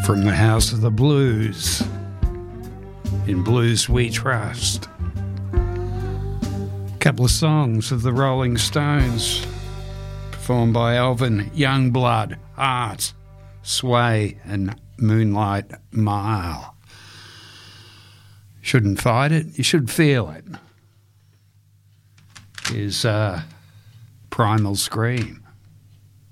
From the House of the Blues, in Blues We Trust. A couple of songs of the Rolling Stones, performed by Alvin Youngblood, Heart, Sway and Moonlight Mile. Shouldn't fight it, you should feel it. Is Primal Scream.